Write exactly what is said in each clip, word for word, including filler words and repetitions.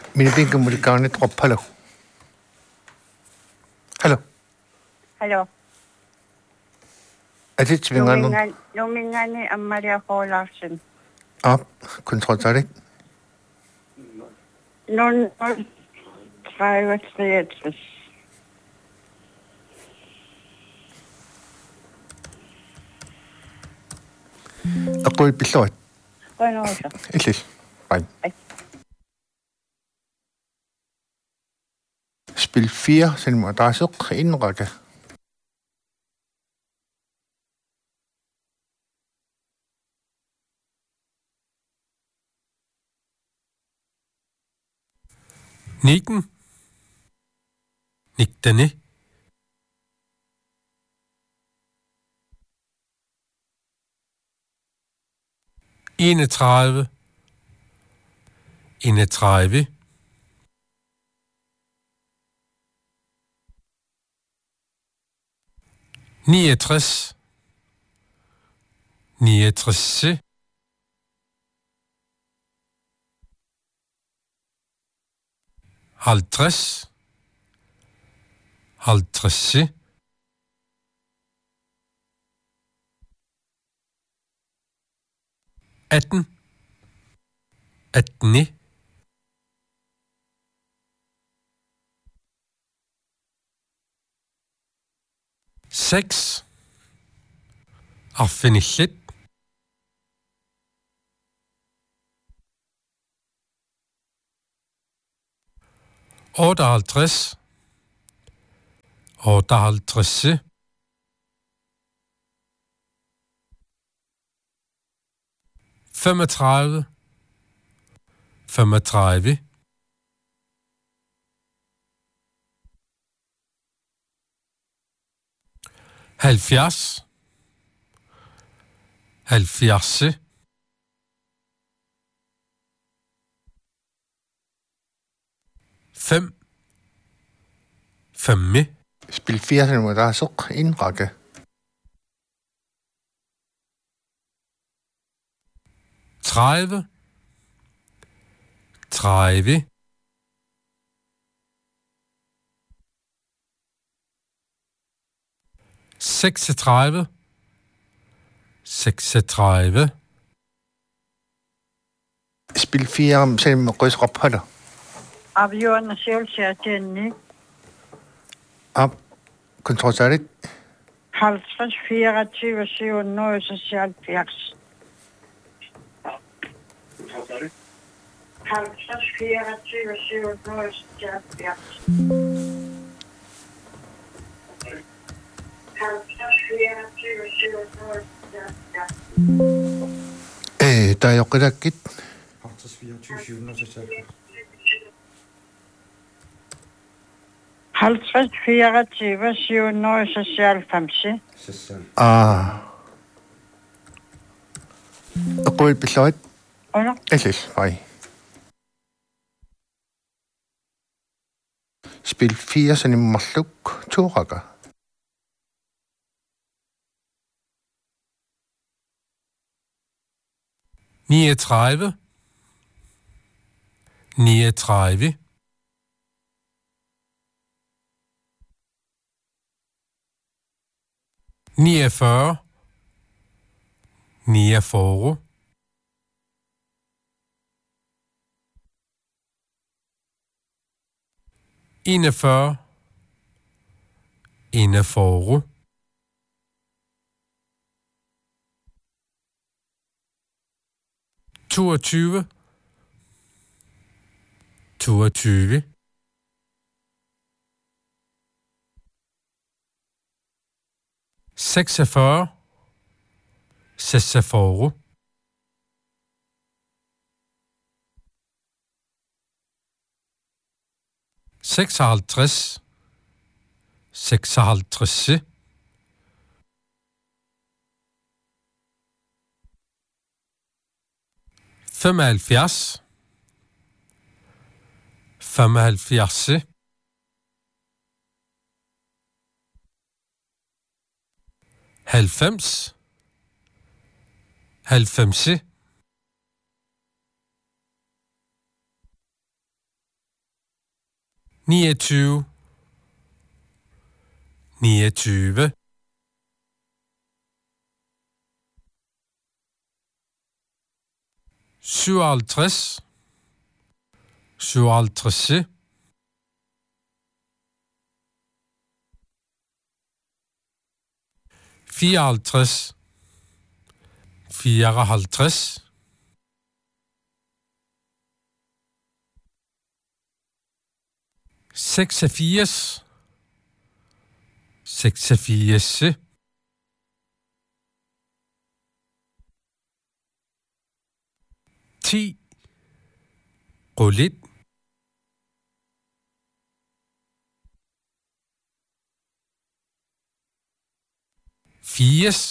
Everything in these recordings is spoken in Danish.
Mine vinker må det gerne drop. Hallo. Hallo. Hallo. Er det tvingerne? Lumingani er Maria Hålarsen. Op. Kontroltarik. nul nul tredive treogtres. Aqul billot. Bueno, eso. Illis. Hej. Spil fire, send mig adresse indrække. Nikken. Niktene. enogtredive. enogtredive. niogtres. niogtres. halvtreds. halvtreds. atten. atten. seks. affinitlet. otteoghalvtreds. otteoghalvtreds. femogtredive. femogtredive. halvfjerds. halvfjerds. fem. femme. Spil fire, send mig adresse indrække. tredive. tredive. seksogtredive. seksogtredive. Spil fire, send mig røs op. Hallo. Avjorden selv siger Jenny. Op. Kontroltarik. halvtreds fireogtyve syv nul seksoghalvfjerds. halvtreds fireogtyve syv nul seksoghalvfjerds. halvtreds fireogtyve syv nul seksoghalvfjerds. Øh, der er jo rigtig halvtreds fireogtyve syv nul seksoghalvfjerds. halvtreds fireogtyve syv nul seksoghalvfems. Ah. Aqul billot. Eller? Illis. Hej. Spil fire, send mig luk to rækker. niogtredive. niogtredive. niogfyrre. niogfyrre. enogfyrre. enogfyrre. toogtyve. toogtyve. seksogfyrre. seksogfyrre. seksoghalvtreds. seksoghalvtreds. femoghalvfjerds. femoghalvfjerds. halvfems. halvfems. niogtyve, niogtyve, syvoghalvtreds, syvoghalvtreds, fireoghalvtreds, fireoghalvtreds, seksogfirs, seksogfirs, ti, rul et, firs,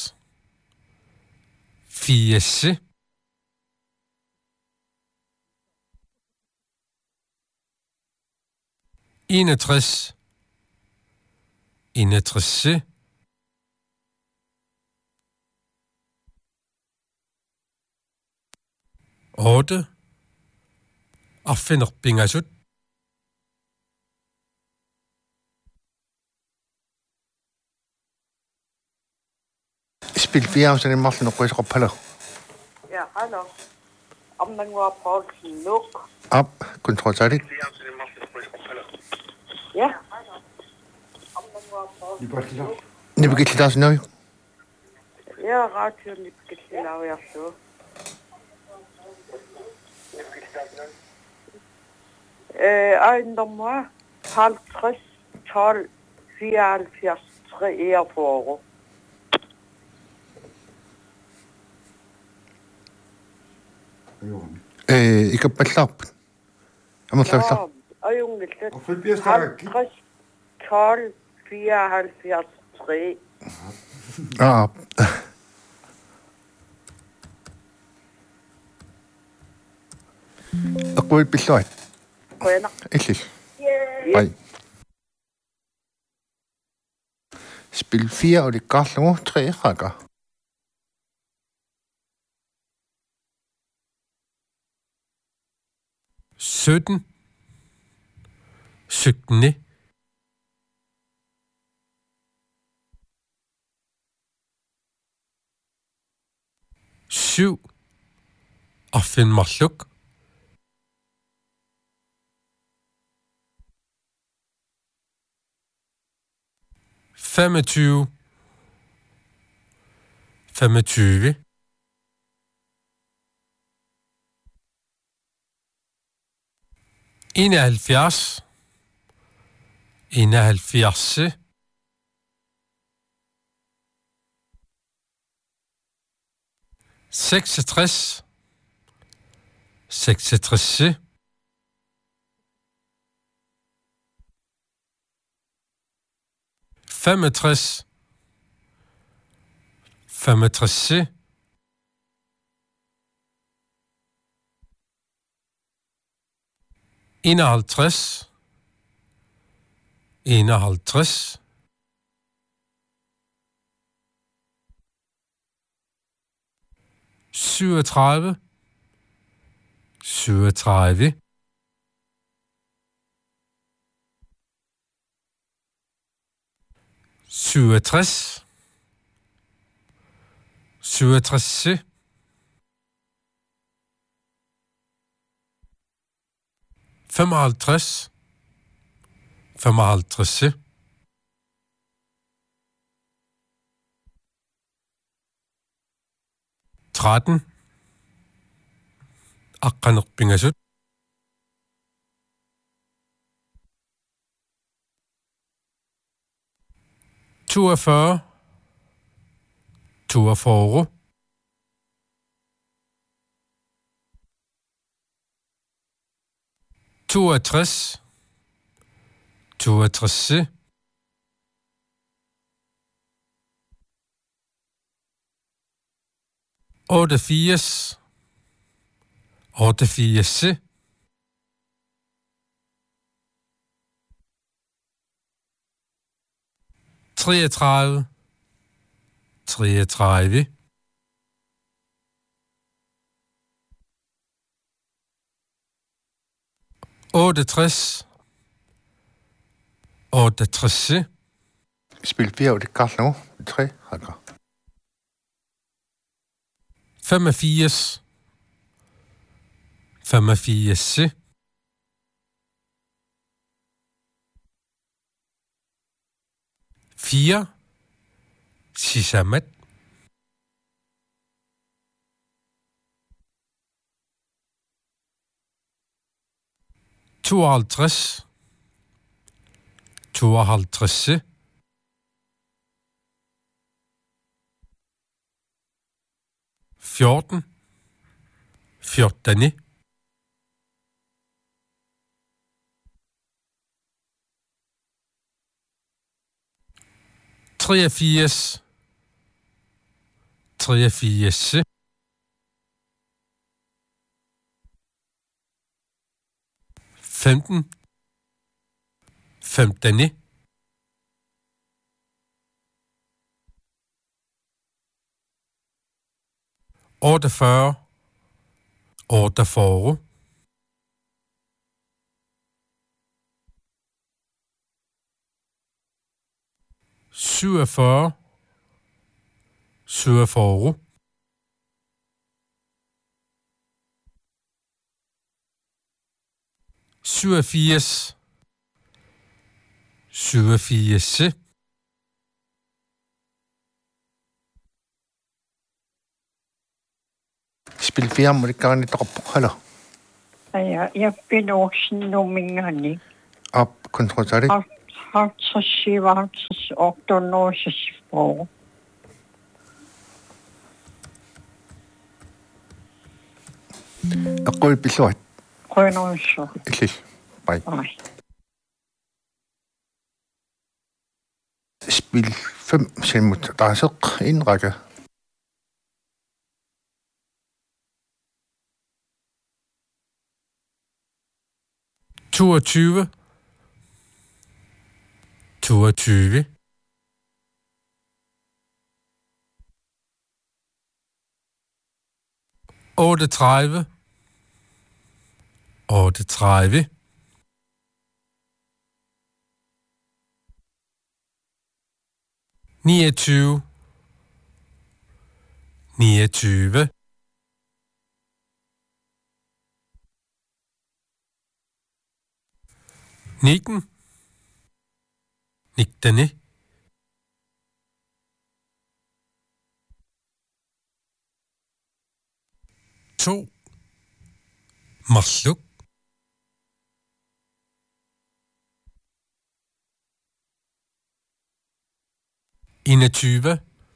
firs, enogtres, enogtres, otte, affinerbingasut, Spil fire nimmerlu quisqorpalo. Ja, hallo. Om man var Poulsen Luk. Op, kontrolsalik. Ja. Om man var Poulsen. Nipatila. Nibigitlitas noi. Ja, radio nipkitsi laujarsu. Øh, ejendom halvtreds, tolv, fireoghalvfjerds, tre Erforo. Ajoran. Eh, ikapallarp. Amallавлаа. Ja, ajungillet. Og Frilbjergstakki. halvtreds, tolv, fireoghalvfjerds, tre. Ah. Aqul pilloit. Kønner. Illis. Bai. Spil fire og det garlu tre rækker. sytten, syttende, syv, affinerbingasut, femogtyve, femogtyve, enoghalvfjerds, enoghalvfjerds, seksogtres, seksogtres, femogtres, femogtres, enoghalvtreds, enoghalvtreds, syvogtredive, syvogtredive, syvogtres, syvogtres, femoghalvtreds, femoghalvtreds, tretten, aqqanerpingasut, toogfyrre, toogfyrre, toogtres, toogtres, otteogfirs, otteogfirs, treogtredive, treogtredive, otteogtres, otteogtres, Spil fire og det kast nu. tre rækker. femogfirs, femogfirs, fire, sisamat, tooghalvtreds, tooghalvtreds, fjorten, fjorten, treogfirs, treogfirs, femten, femten, otteogfyrre, otteogfyrre, syvogfyrre, syvogfyrre, syvogfirs, syvogfirs, Spil fire må det gerne drop. Hallo. Ja, jeg bin også nominerne. Op, kontrol det. halvtreds, syvoghalvtreds, otteoghalvtreds sprog. Akkurat beslut. Grønner så. Ikke. Bye. Nej. Spil fem selvmod. Der er så en række. toogtyve, toogtyve, otteogtredive, otteogtredive, niogtyve, niogtyve, nitten, nitten, to, Masluk, enogtyve,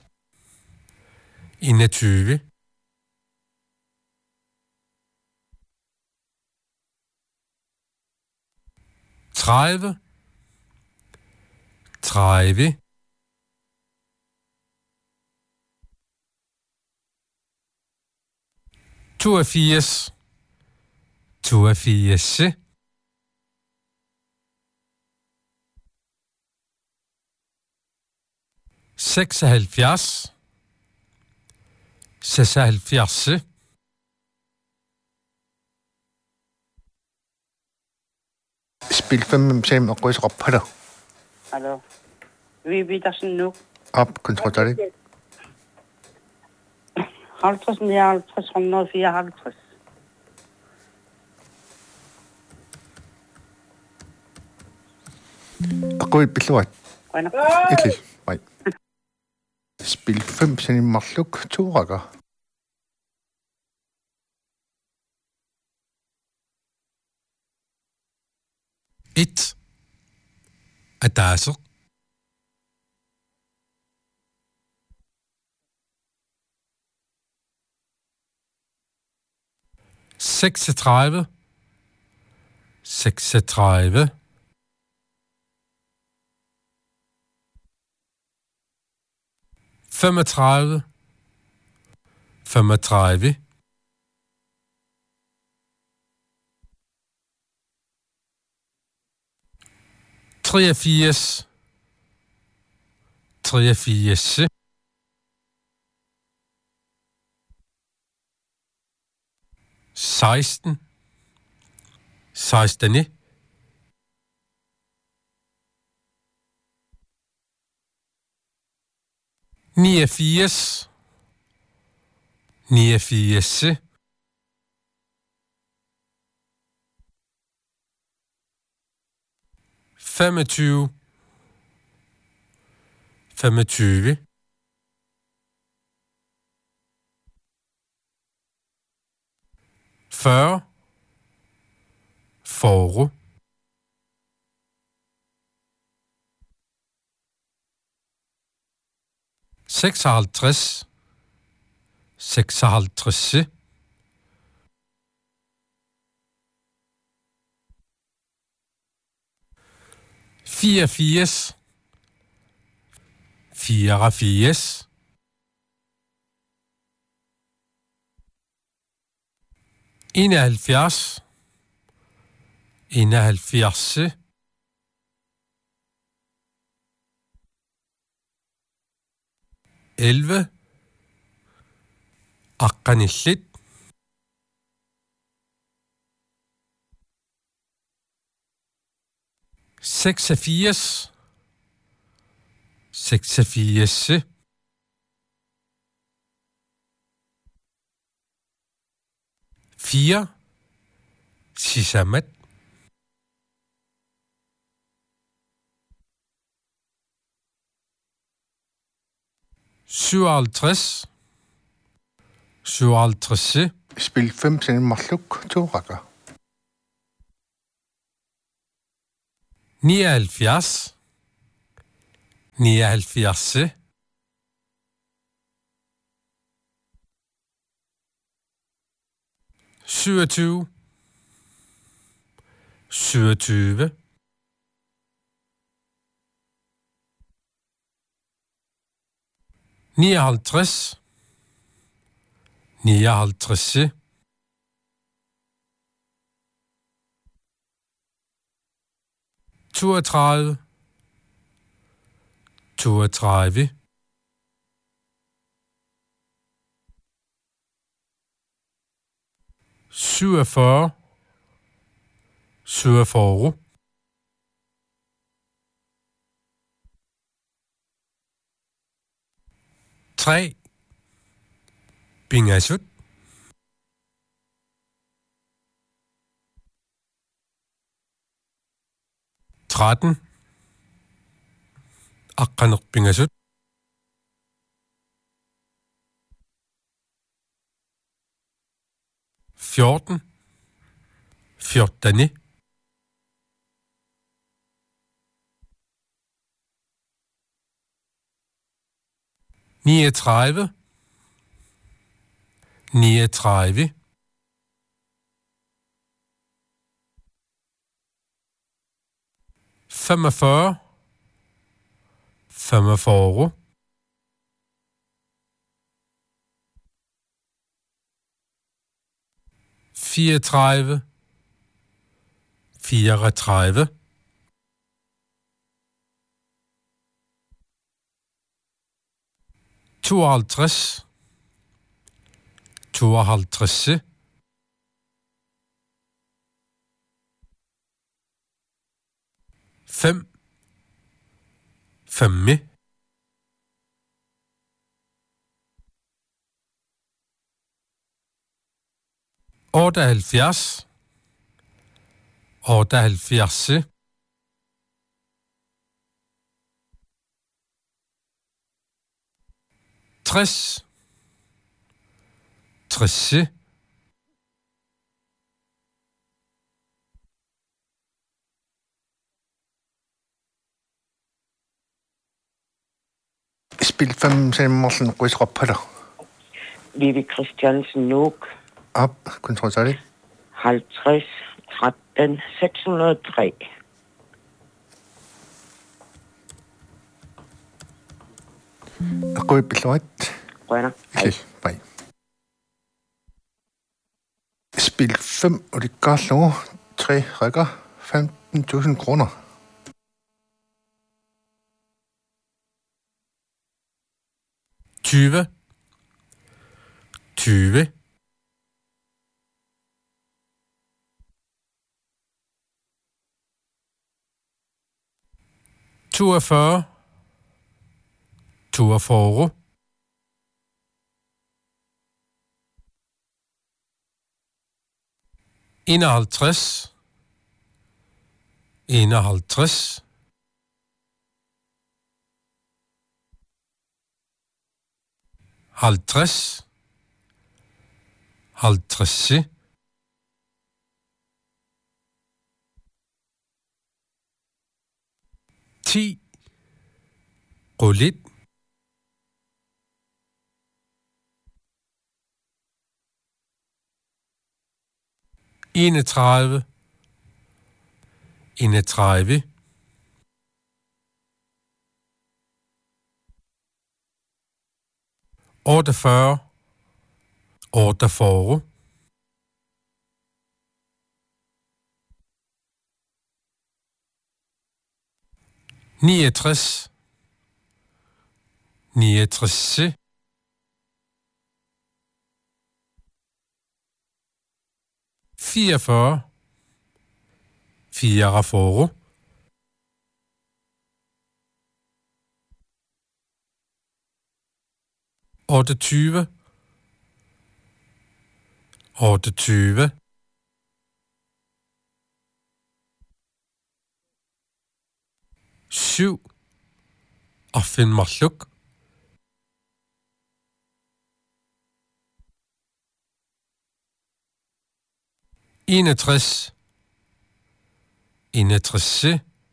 enogtyve, tredive, tredive, toogfirs, toogfirs, seksoghalvfjerds, seksoghalvfjerds, Spil fem selv og kryds op. Hallo. Hallo. Vi vil der sådan nu. Op, kontrol det. halvtreds, nioghalvtreds, et hundrede og fireoghalvtreds. Akkurat beslut. Grønner. Ikke. Bye. Spil fem selv Masluk. To rækker. et, Adasser, seksogtredive, seksogtredive, femogtredive, femogtredive, treogfirs, treogfirs, seksten, seksten, niogfirs, niogfirs, femogtyve, femogtyve, fyrre, fyrre, seksoghalvtreds, seksoghalvtreds, fireogfirs, fireogfirs, enoghalvfjerds, enoghalvfjerds, elleve, aqqanillit, seksogfirs, seksogfirs, fire, sisamat, syvoghalvtreds, syvoghalvtreds, Spil fem seniorluk, to rækker. nioghalvfjerds, nioghalvfjerds, syvogtyve, syvogtyve, nioghalvtreds, nioghalvtreds, toogtredive, toogtredive, syvogfyrre, syvogfyrre, tre, bingasut, tretten, aqqaneq bingasut, fjorten, fjortani, niogtredive, niogtredive, femogfyrre, femogfyrre, fireogtredive, fireogtredive, tooghalvtreds, tooghalvtreds, fem, femme, otteoghalvfjerds, otteoghalvfjerds, tres, tres, Spil fem seniorluk, quizrappalu. Vivi Christiansen Nuuk, Op, kontrolsali. halvtreds, tretten, seks hundrede og tre. Aqui pilot. Rønner. Okay, bye. Spil fem, og det gør nu tre rækker, femten tusind kroner. tyve, tyve, toogfyrre, toogfyrre, enoghalvtreds, enoghalvtreds, halvtreds, halvtreds, ti, rullet, enogtredive, enogtredive, otteogfyrre, otteogfyrre, niogtres, niogtres, fireogfyrre, fireogfyrre, otteogtyve, otteogtyve, syv, og Finnmark. enogtres, enogtres,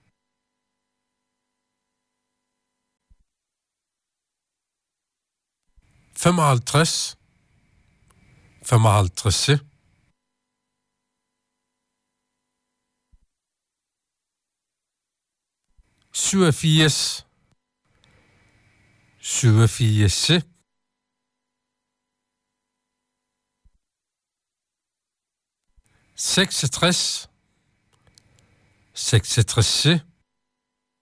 femoghalvtreds, femoghalvtreds, syvogfirs, syvogfirs, seksogtres, seksogtres,